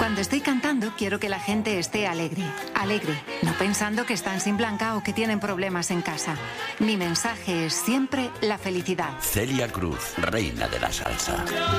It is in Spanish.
Cuando estoy cantando, quiero que la gente esté alegre. Alegre, no pensando que están sin Blanca o que tienen problemas en casa. Mi mensaje es siempre la felicidad. Celia Cruz, reina de la salsa.